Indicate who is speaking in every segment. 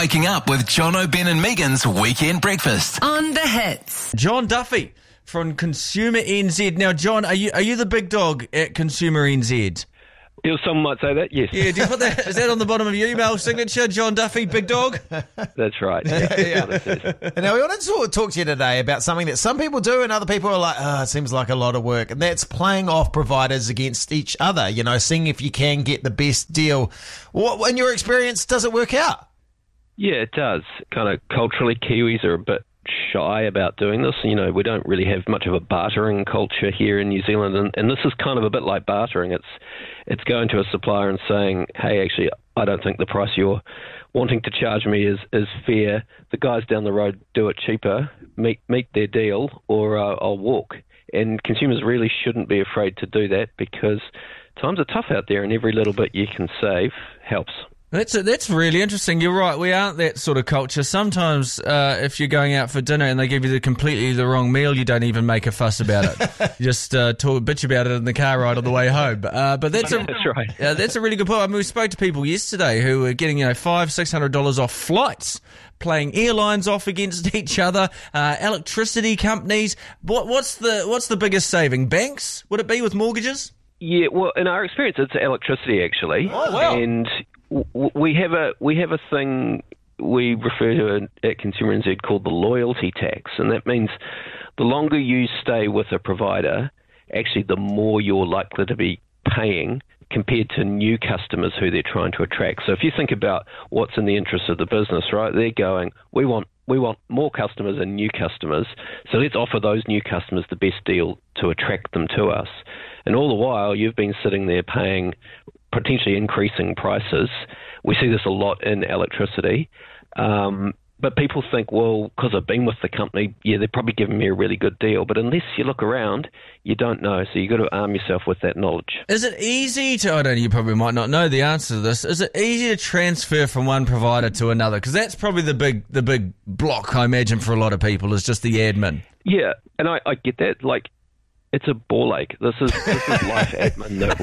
Speaker 1: waking up with Jono, Ben and Megan's Weekend Breakfast.
Speaker 2: On The Hits.
Speaker 3: John Duffy from Consumer NZ. Now, John, are you the big dog at Consumer NZ?
Speaker 4: Yeah, some might say that, yes.
Speaker 3: Yeah, do you put that? Is that on the bottom of your email signature, John Duffy, big dog?
Speaker 4: That's right.
Speaker 5: Yeah. Now, we wanted to talk to you today about something that some people do and other people are like, it seems like a lot of work. And that's playing off providers against each other, seeing if you can get the best deal. What, in your experience, does it work out?
Speaker 4: Yeah, it does. Kind of culturally, Kiwis are a bit shy about doing this. We don't really have much of a bartering culture here in New Zealand, and this is kind of a bit like bartering. It's going to a supplier and saying, hey, actually, I don't think the price you're wanting to charge me is fair. The guys down the road do it cheaper, meet their deal, or I'll walk. And consumers really shouldn't be afraid to do that because times are tough out there, and every little bit you can save helps.
Speaker 3: That's really interesting. You're right. We aren't that sort of culture. Sometimes if you're going out for dinner and they give you completely the wrong meal, you don't even make a fuss about it. You just bitch about it in the car ride on the way home. But that's
Speaker 4: right.
Speaker 3: That's a really good point. I mean, we spoke to people yesterday who were getting $500-600 off flights, playing airlines off against each other, electricity companies. What's the biggest saving? Banks? Would it be with mortgages?
Speaker 4: Yeah. Well, in our experience, it's electricity actually.
Speaker 3: Oh wow.
Speaker 4: And we have a thing we refer to at Consumer NZ called the loyalty tax, and that means the longer you stay with a provider, actually the more you're likely to be paying compared to new customers who they're trying to attract. So if you think about what's in the interest of the business, right, they're going, we want more customers and new customers, so let's offer those new customers the best deal to attract them to us. And all the while, you've been sitting there paying potentially increasing prices. We see this a lot in electricity. But people think, well, because I've been with the company, yeah, they're probably giving me a really good deal. But unless you look around, you don't know. So you've got to arm yourself with that knowledge.
Speaker 3: Is it easy to, I don't know, you probably might not know the answer to this, is it easy to transfer from one provider to another? Because that's probably the big block, I imagine, for a lot of people, is just the admin.
Speaker 4: Yeah, and I get that. Like, it's a ball ache. This is life admin that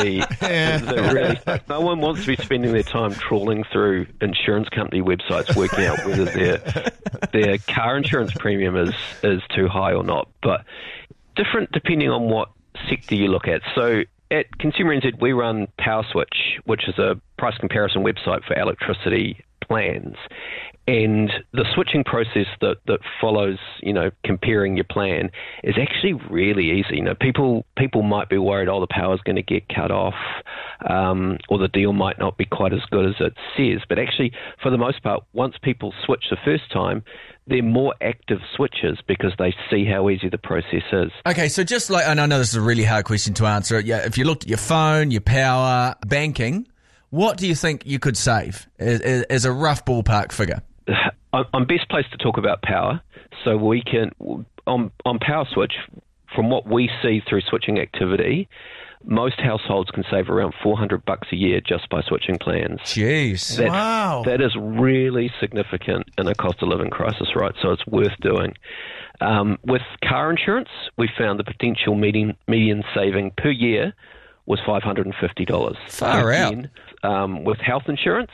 Speaker 4: really no one wants to be spending their time trawling through insurance company websites working out whether their car insurance premium is too high or not. But different depending on what sector you look at. So at Consumer NZ, we run PowerSwitch, which is a price comparison website for electricity plans. And the switching process that follows, comparing your plan is actually really easy. People might be worried, the power's going to get cut off, or the deal might not be quite as good as it says. But actually, for the most part, once people switch the first time, they're more active switchers because they see how easy the process is.
Speaker 3: Okay, so just like, and I know this is a really hard question to answer. Yeah, if you looked at your phone, your power, banking, what do you think you could save as a rough ballpark figure?
Speaker 4: I'm best placed to talk about power. So we can, on PowerSwitch, from what we see through switching activity, most households can save around $400 a year just by switching plans.
Speaker 3: Jeez.
Speaker 5: Wow.
Speaker 4: That is really significant in a cost of living crisis, right? So it's worth doing. With car insurance, we found the potential median saving per year was $550.
Speaker 3: Far out.
Speaker 4: With health insurance,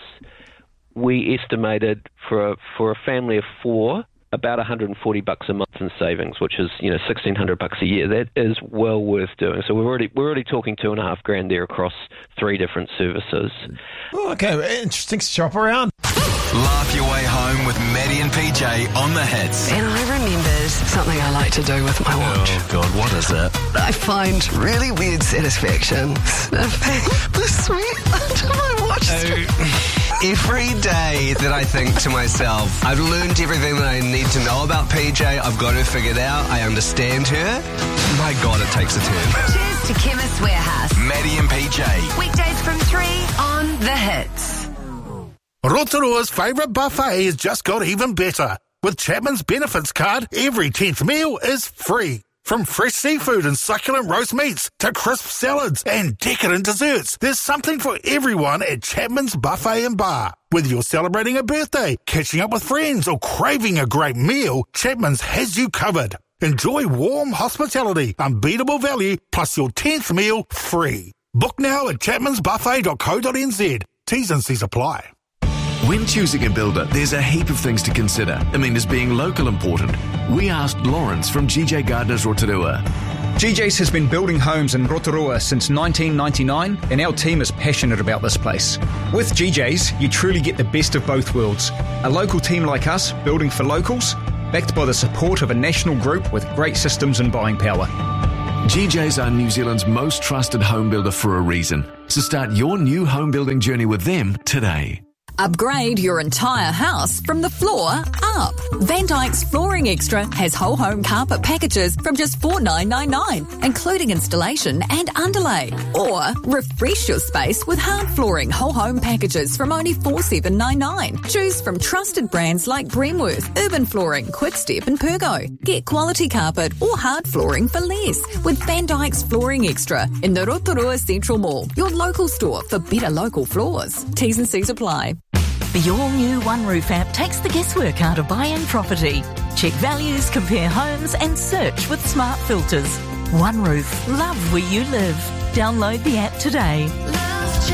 Speaker 4: we estimated for a family of four about $140 a month in savings, which is $1,600 a year. That is well worth doing. So we're already talking $2,500 there across 3 different services.
Speaker 5: Oh, okay, interesting to shop around.
Speaker 1: Laugh your way home with Maddie and PJ on The Hits.
Speaker 2: And I remembered something I like to do with my watch.
Speaker 1: Oh, God, what is it?
Speaker 2: I find really weird satisfaction sniffing the sweat under my watch.
Speaker 6: Every day that I think to myself, I've learned everything that I need to know about PJ, I've got her figured out, I understand her. My God, it takes a turn.
Speaker 2: Cheers to Chemist Warehouse.
Speaker 1: Maddie and PJ.
Speaker 2: Weekdays from 3 on The Hits.
Speaker 7: Rotorua's favourite buffet has just got even better. With Chapman's Benefits card, every 10th meal is free. From fresh seafood and succulent roast meats to crisp salads and decadent desserts, there's something for everyone at Chapman's Buffet and Bar. Whether you're celebrating a birthday, catching up with friends or craving a great meal, Chapman's has you covered. Enjoy warm hospitality, unbeatable value, plus your 10th meal free. Book now at chapmansbuffet.co.nz. T's and C's apply.
Speaker 8: When choosing a builder, there's a heap of things to consider. Is being local important? We asked Lawrence from GJ Gardners Rotorua.
Speaker 9: GJ's has been building homes in Rotorua since 1999, and our team is passionate about this place. With GJ's, you truly get the best of both worlds. A local team like us, building for locals, backed by the support of a national group with great systems and buying power.
Speaker 8: GJ's are New Zealand's most trusted home builder for a reason. So start your new home building journey with them today.
Speaker 10: Upgrade your entire house from the floor up. Van Dyke's Flooring Extra has whole home carpet packages from just $4,999, including installation and underlay. Or refresh your space with hard flooring whole home packages from only $4,799. Choose from trusted brands like Bremworth, Urban Flooring, Quickstep and Pergo. Get quality carpet or hard flooring for less with Van Dyke's Flooring Extra in the Rotorua Central Mall, your local store for better local floors. T's and C's apply.
Speaker 11: The all-new One Roof app takes the guesswork out of buying property. Check values, compare homes and search with smart filters. One Roof, love where you live. Download the app today.